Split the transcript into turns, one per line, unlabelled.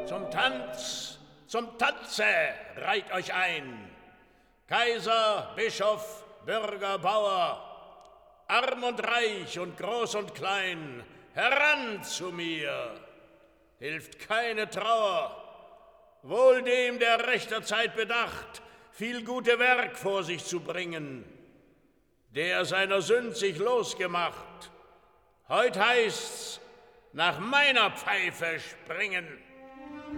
Zum Tanz, zum Tanze reiht euch ein. Kaiser, Bischof, Bürger, Bauer, arm und reich und groß und klein, heran zu mir. Hilft keine Trauer, wohl dem, der rechter Zeit bedacht, viel gute Werk vor sich zu bringen, der seiner Sünd sich losgemacht. Heut heißt's, nach meiner Pfeife springen.